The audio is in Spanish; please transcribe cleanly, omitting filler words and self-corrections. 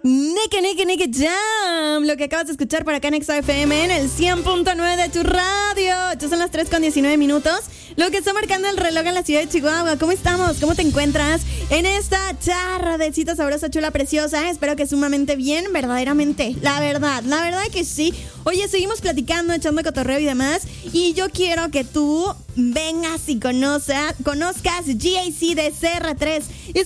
Nicky Jam. Lo que acabas de escuchar por acá en XFM en el 100.9 de tu radio. Ya son las 3:19. Lo que está marcando el reloj en la ciudad de Chihuahua. ¿Cómo estamos? ¿Cómo te encuentras en esta charradecita sabrosa, chula, preciosa? Espero que sumamente bien, verdaderamente. La verdad que sí. Oye, seguimos platicando, echando cotorreo y demás. Y yo quiero que tú vengas y conozcas GAC de CR3.